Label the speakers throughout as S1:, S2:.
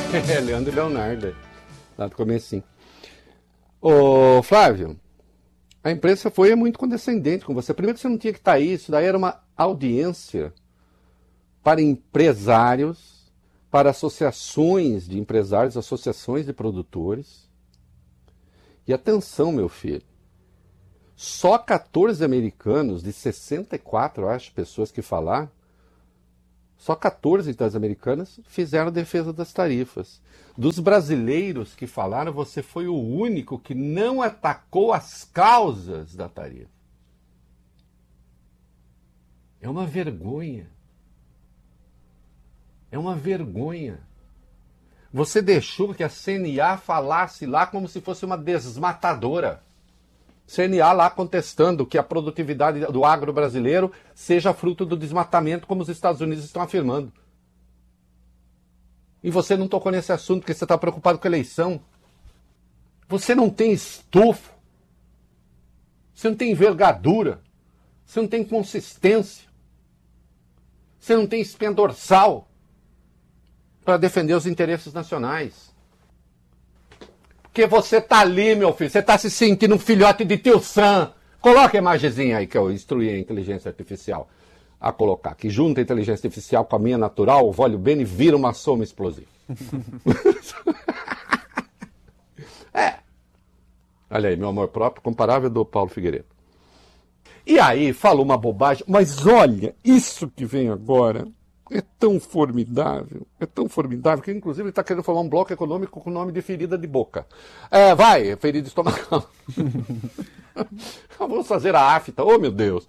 S1: Leandro e Leonardo, lá do comecinho. Ô, Flávio, a imprensa foi muito condescendente com você. Primeiro que você não tinha que estar aí, isso daí era uma audiência para empresários, para associações de empresários, associações de produtores. E atenção, meu filho, só 14 americanos de 64, eu acho, pessoas que falaram, só 14 das americanas fizeram defesa das tarifas. Dos brasileiros que falaram, você foi o único que não atacou as causas da tarifa. É uma vergonha. É uma vergonha. Você deixou que a CNA falasse lá como se fosse uma desmatadora. CNA lá contestando que a produtividade do agro brasileiro seja fruto do desmatamento, como os Estados Unidos estão afirmando. E você não tocou nesse assunto porque você está preocupado com a eleição. Você não tem estofo. Você não tem envergadura. Você não tem consistência. Você não tem espinha dorsal para defender os interesses nacionais. Porque você tá ali, meu filho, você tá se sentindo um filhote de tio Sam. Coloca a imagenzinha aí que eu instruí a inteligência artificial a colocar, que junta a inteligência artificial com a minha natural, o Vólio Bene vira uma soma explosiva. Olha aí, meu amor próprio, comparável do Paulo Figueiredo. E aí, falou uma bobagem, mas olha, isso que vem agora é tão formidável, que inclusive ele está querendo formar um bloco econômico com o nome de ferida de boca. Vai, ferida estomacal. Vamos fazer a afta, oh meu Deus.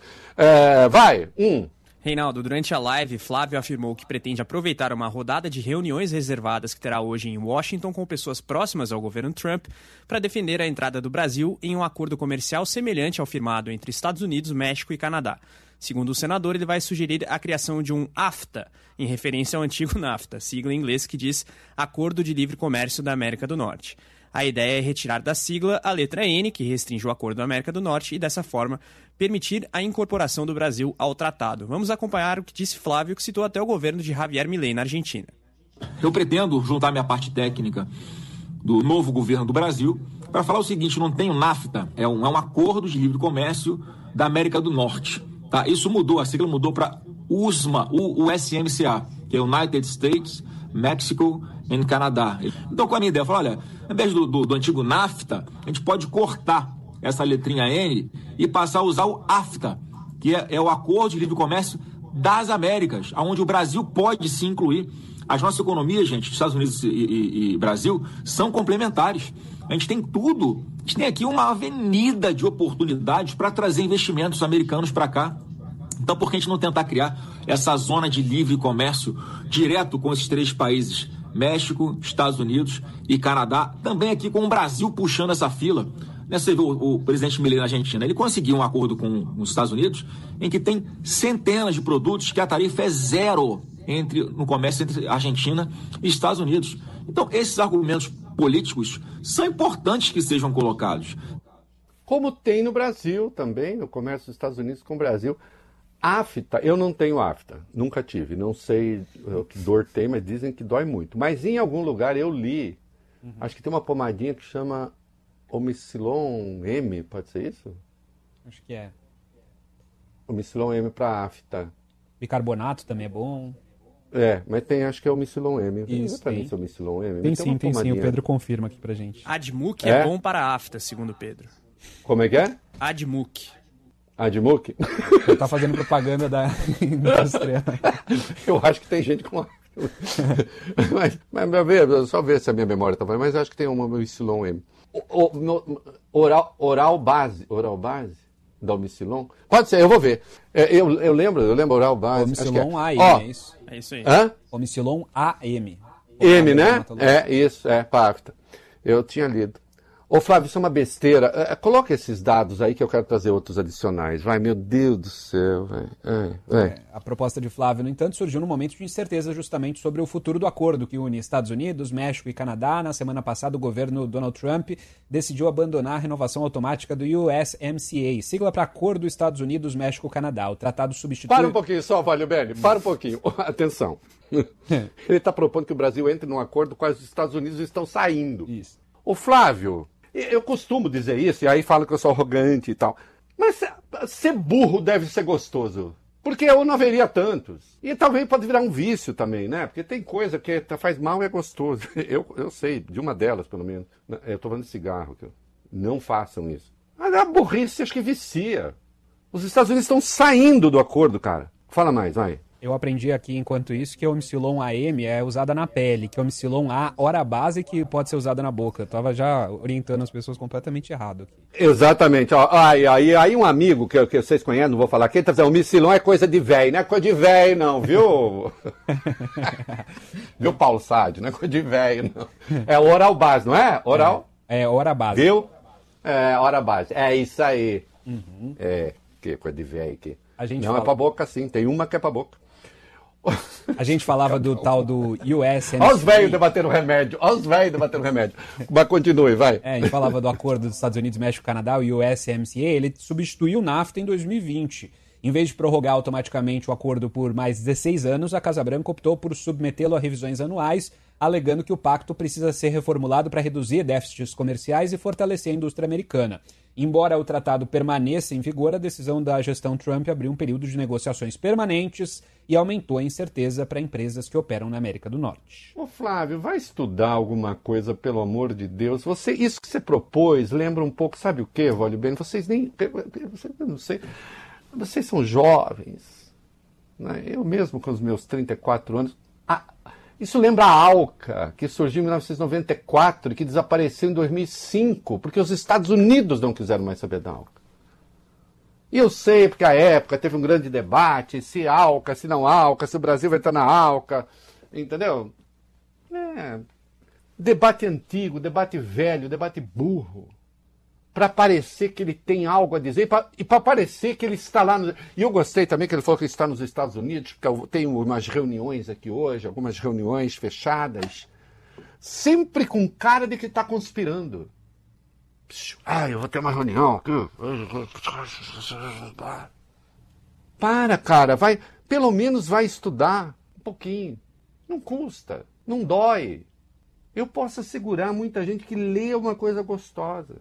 S1: Vai,
S2: Reinaldo, durante a live, Flávio afirmou que pretende aproveitar uma rodada de reuniões reservadas que terá hoje em Washington com pessoas próximas ao governo Trump para defender a entrada do Brasil em um acordo comercial semelhante ao firmado entre Estados Unidos, México e Canadá. Segundo o senador, ele vai sugerir a criação de um AFTA, em referência ao antigo NAFTA, sigla em inglês que diz Acordo de Livre Comércio da América do Norte. A ideia é retirar da sigla a letra N, que restringe o Acordo da América do Norte, e dessa forma permitir a incorporação do Brasil ao tratado. Vamos acompanhar o que disse Flávio, que citou até o governo de Javier Milei na Argentina.
S3: Eu pretendo juntar minha parte técnica do novo governo do Brasil para falar o seguinte: não tem o NAFTA, é um acordo de livre comércio da América do Norte. Tá? Isso mudou, a sigla mudou para USMA, USMCA, que é United States, Mexico e Canadá. Então, com a minha ideia, eu falei, olha, ao invés do antigo NAFTA, a gente pode cortar essa letrinha N e passar a usar o AFTA, que é o Acordo de Livre Comércio das Américas, onde o Brasil pode se incluir. As nossas economias, gente, Estados Unidos e Brasil, são complementares. A gente tem tudo. A gente tem aqui uma avenida de oportunidades para trazer investimentos americanos para cá. Então, por que a gente não tentar criar essa zona de livre comércio direto com esses três países? México, Estados Unidos e Canadá. Também aqui com o Brasil puxando essa fila. Você viu o presidente Milei na Argentina, ele conseguiu um acordo com os Estados Unidos em que tem centenas de produtos que a tarifa é zero no comércio entre Argentina e Estados Unidos. Então, esses argumentos políticos são importantes que sejam colocados.
S1: Como tem no Brasil também, no comércio dos Estados Unidos com o Brasil. AFTA, eu não tenho AFTA, nunca tive, não sei que dor tem, mas dizem que dói muito. Mas em algum lugar eu li, acho que tem uma pomadinha que chama Omicilon M, pode ser isso?
S4: Acho que é.
S1: Omicilon M para AFTA.
S4: Bicarbonato também é bom.
S1: Mas tem, acho que é Omicilon M.
S4: Isso,
S1: pra mim, esse Omicilon M.
S4: Tem sim, o Pedro confirma aqui pra gente.
S2: Admuc é bom para a AFTA, segundo o Pedro.
S1: Como é que é?
S2: Admuc.
S1: Admuc?
S4: Ele tá fazendo propaganda da indústria.
S1: Eu acho que tem gente com... mas só ver se a minha memória tá falando, mas acho que tem uma Omicilon M. Oral base da Omicilon? Pode ser, eu vou ver. Eu lembro oral base.
S4: Omicilon AM,
S2: é isso? É isso aí.
S4: Omicilon AM.
S1: M, né? Isso, para AFTA. Eu tinha lido. Ô Flávio, isso é uma besteira. Coloca esses dados aí que eu quero trazer outros adicionais. Vai, meu Deus do céu. Vai.
S4: A proposta de Flávio, no entanto, surgiu num momento de incerteza justamente sobre o futuro do acordo que une Estados Unidos, México e Canadá. Na semana passada, o governo Donald Trump decidiu abandonar a renovação automática do USMCA, sigla para Acordo Estados Unidos-México-Canadá. O tratado substitui...
S1: Para um pouquinho só, Valeu Bene. Para um pouquinho. Atenção. Ele está propondo que o Brasil entre num acordo com os Estados Unidos estão saindo.
S4: Isso.
S1: Ô Flávio, eu costumo dizer isso, e aí falo que eu sou arrogante e tal. Mas ser burro deve ser gostoso. Porque eu não haveria tantos. E talvez pode virar um vício também, né? Porque tem coisa que faz mal e é gostoso. Eu sei, de uma delas, pelo menos. Eu estou falando de cigarro. Não façam isso. Mas a burrice acho que vicia. Os Estados Unidos estão saindo do acordo, cara. Fala mais, vai.
S4: Eu aprendi aqui, enquanto isso, que a omicilon AM é usada na pele, que a omicilon A, hora base, que pode ser usada na boca. Eu tava já orientando as pessoas completamente errado aqui.
S1: Exatamente. Ó, aí um amigo que vocês conhecem, não vou falar quem, tá dizendo, omicilon é coisa de velho. Não é coisa de velho, não, viu? Viu, Paulo Sádio? Não é coisa de velho, não. É oral base, não é? Oral?
S4: É hora base.
S1: Viu? É, hora base. É isso aí. Uhum. Que coisa de velho aqui. Não, é pra boca, sim. Tem uma que é pra boca.
S4: A gente falava do tal do USMCA.
S1: Olha os velhos debatendo remédio. Mas continue, vai.
S4: A gente falava do acordo dos Estados Unidos, México e Canadá, o USMCA. Ele substituiu o NAFTA em 2020. Em vez de prorrogar automaticamente o acordo por mais 16 anos, a Casa Branca optou por submetê-lo a revisões anuais, alegando que o pacto precisa ser reformulado para reduzir déficits comerciais e fortalecer a indústria americana. Embora o tratado permaneça em vigor, a decisão da gestão Trump abriu um período de negociações permanentes e aumentou a incerteza para empresas que operam na América do Norte.
S1: Ô Flávio, vai estudar alguma coisa, pelo amor de Deus. Isso que você propôs lembra um pouco, sabe o quê, Valio Bene? Vocês nem... Eu não sei... Vocês são jovens. Né? Eu mesmo, com os meus 34 anos... Isso lembra a ALCA, que surgiu em 1994 e que desapareceu em 2005, porque os Estados Unidos não quiseram mais saber da ALCA. E eu sei, porque à época teve um grande debate, se ALCA, se não ALCA, se o Brasil vai estar na ALCA, entendeu? Debate antigo, debate velho, debate burro. Para parecer que ele tem algo a dizer e para parecer que ele está lá. E eu gostei também que ele falou que está nos Estados Unidos, porque eu tenho umas reuniões aqui hoje, algumas reuniões fechadas, sempre com cara de que está conspirando. Eu vou ter uma reunião aqui. Para, cara, vai, pelo menos vai estudar um pouquinho. Não custa, não dói. Eu posso assegurar muita gente que lê uma coisa gostosa.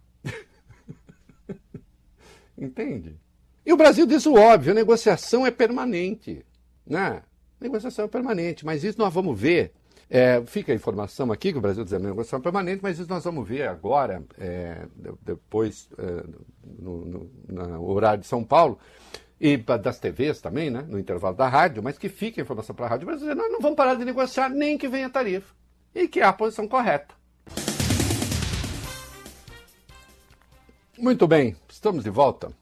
S1: Entende? E o Brasil diz o óbvio, a negociação é permanente. Né? A negociação é permanente, mas isso nós vamos ver. Fica a informação aqui que o Brasil diz a negociação é permanente, mas isso nós vamos ver agora, depois, no horário de São Paulo, e das TVs também, né? No intervalo da rádio, mas que fica a informação para a rádio brasileira. Nós não vamos parar de negociar nem que venha a tarifa. E que é a posição correta. Muito bem, estamos de volta.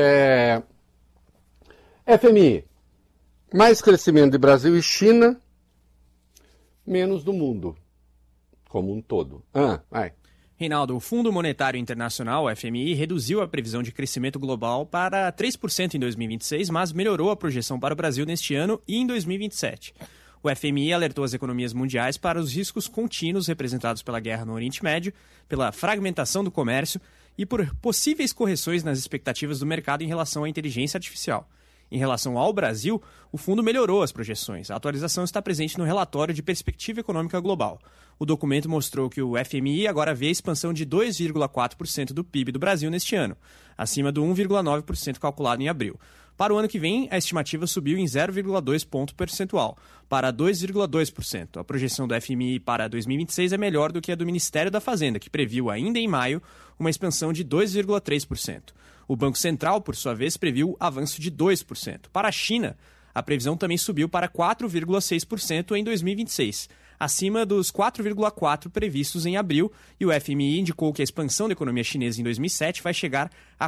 S1: FMI, mais crescimento de Brasil e China, menos do mundo, como um todo. Vai.
S2: Reinaldo, o Fundo Monetário Internacional, o FMI, reduziu a previsão de crescimento global para 3% em 2026, mas melhorou a projeção para o Brasil neste ano e em 2027. O FMI alertou as economias mundiais para os riscos contínuos representados pela guerra no Oriente Médio, pela fragmentação do comércio e por possíveis correções nas expectativas do mercado em relação à inteligência artificial. Em relação ao Brasil, o fundo melhorou as projeções. A atualização está presente no relatório de perspectiva econômica global. O documento mostrou que o FMI agora vê a expansão de 2,4% do PIB do Brasil neste ano, acima do 1,9% calculado em abril. Para o ano que vem, a estimativa subiu em 0,2 ponto percentual, para 2,2%. A projeção do FMI para 2026 é melhor do que a do Ministério da Fazenda, que previu ainda em maio uma expansão de 2,3%. O Banco Central, por sua vez, previu avanço de 2%. Para a China, a previsão também subiu para 4,6% em 2026, acima dos 4,4% previstos em abril, e o FMI indicou que a expansão da economia chinesa em 2007 vai chegar a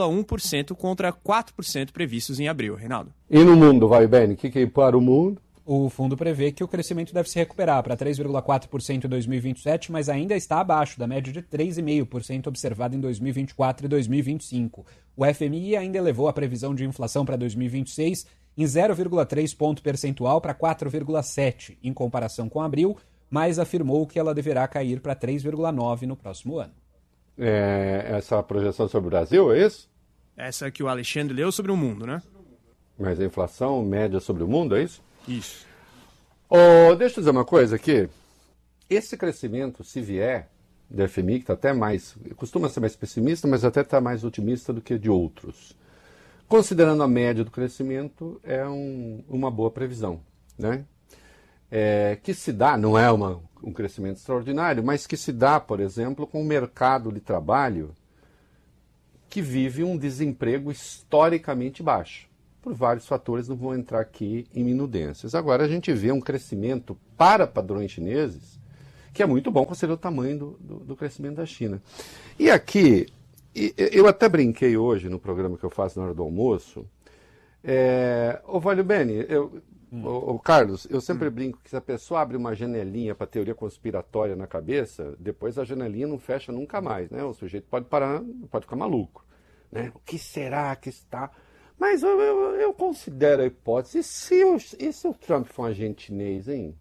S2: 4,1% contra 4% previstos em abril. Reinaldo.
S1: E no mundo, vai, Bene? O que é para o mundo?
S4: O fundo prevê que o crescimento deve se recuperar para 3,4% em 2027, mas ainda está abaixo da média de 3,5% observada em 2024 e 2025. O FMI ainda elevou a previsão de inflação para 2026 em 0,3 ponto percentual para 4,7% em comparação com abril, mas afirmou que ela deverá cair para 3,9% no próximo ano.
S1: Essa projeção sobre o Brasil, é isso?
S2: Essa que o Alexandre leu sobre o mundo, né?
S1: Mas a inflação média sobre o mundo, é isso?
S2: Isso.
S1: Deixa eu dizer uma coisa aqui. Esse crescimento, se vier da FMI, que está até mais, costuma ser mais pessimista, mas até está mais otimista do que de outros. Considerando a média do crescimento, é uma boa previsão, né? Que se dá, não é um crescimento extraordinário, mas que se dá, por exemplo, com o mercado de trabalho que vive um desemprego historicamente baixo. Por vários fatores, não vou entrar aqui em minudências. Agora, a gente vê um crescimento para padrões chineses que é muito bom, considerando o tamanho do crescimento da China. E aqui, eu até brinquei hoje no programa que eu faço na hora do almoço. Valio Bene, Carlos, eu sempre brinco que se a pessoa abre uma janelinha para teoria conspiratória na cabeça, depois a janelinha não fecha nunca mais, né? O sujeito pode parar, pode ficar maluco, né? O que será que está... Mas eu considero a hipótese, e se o Trump for um agente chinês, hein?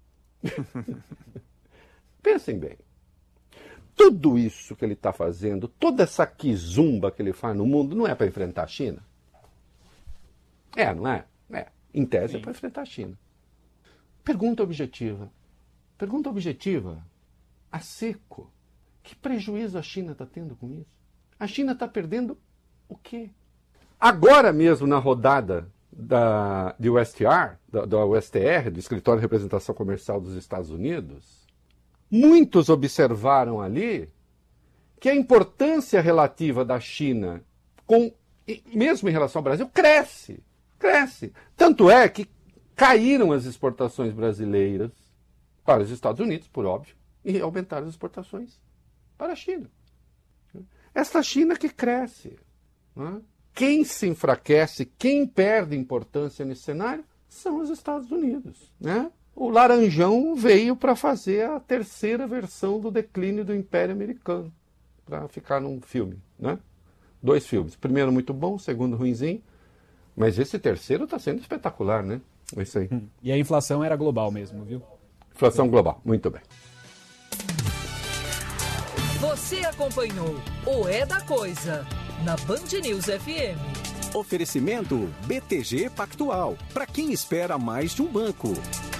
S1: Pensem bem. Tudo isso que ele está fazendo, toda essa quizumba que ele faz no mundo, não é para enfrentar a China? Não é? Em tese, sim, é para enfrentar a China. Pergunta objetiva. A seco. Que prejuízo a China está tendo com isso? A China está perdendo o quê? Agora mesmo, na rodada de USTR, da USTR, do Escritório de Representação Comercial dos Estados Unidos, muitos observaram ali que a importância relativa da China, mesmo em relação ao Brasil, cresce. Tanto é que caíram as exportações brasileiras para os Estados Unidos, por óbvio, e aumentaram as exportações para a China. Essa China que cresce, não é? Quem se enfraquece, quem perde importância nesse cenário, são os Estados Unidos, né? O Laranjão veio para fazer a terceira versão do declínio do Império Americano, para ficar num filme, né? 2 filmes. Primeiro muito bom, segundo ruinzinho, mas esse terceiro está sendo espetacular, né? É isso aí.
S4: E a inflação era global mesmo, viu?
S1: Inflação global, muito bem.
S5: Você acompanhou o É da Coisa na Band News FM.
S6: Oferecimento BTG Pactual. Para quem espera mais de um banco.